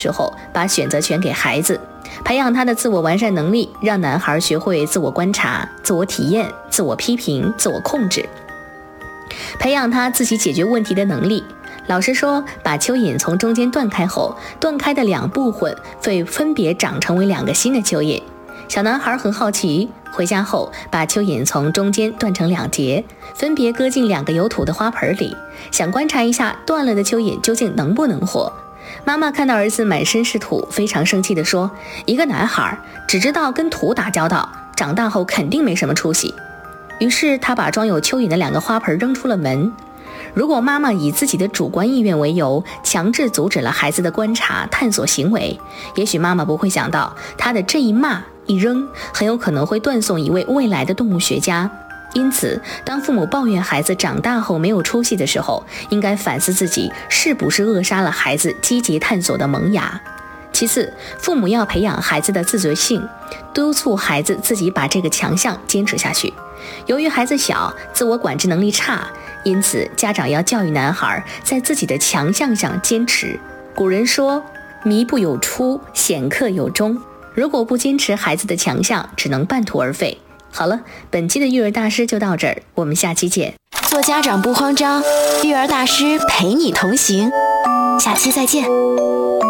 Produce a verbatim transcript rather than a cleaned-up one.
之后，把选择权给孩子，培养他的自我完善能力，让男孩学会自我观察、自我体验、自我批评、自我控制，培养他自己解决问题的能力。老师说，把蚯蚓从中间断开后，断开的两部分会分别长成为两个新的蚯蚓。小男孩很好奇，回家后把蚯蚓从中间断成两截，分别搁进两个有土的花盆里，想观察一下断了的蚯蚓究竟能不能活。妈妈看到儿子满身是土，非常生气地说，一个男孩只知道跟土打交道，长大后肯定没什么出息。于是他把装有蚯蚓的两个花盆扔出了门。如果妈妈以自己的主观意愿为由，强制阻止了孩子的观察探索行为，也许妈妈不会想到，她的这一骂一扔，很有可能会断送一位未来的动物学家。因此，当父母抱怨孩子长大后没有出息的时候，应该反思自己是不是扼杀了孩子积极探索的萌芽。其次，父母要培养孩子的自觉性，督促孩子自己把这个强项坚持下去。由于孩子小，自我管制能力差，因此家长要教育男孩在自己的强项上坚持。古人说，迷不有出，显克有终。如果不坚持孩子的强项，只能半途而废。好了，本期的育儿大师就到这儿，我们下期见。 做家长不慌张，育儿大师陪你同行，下期再见。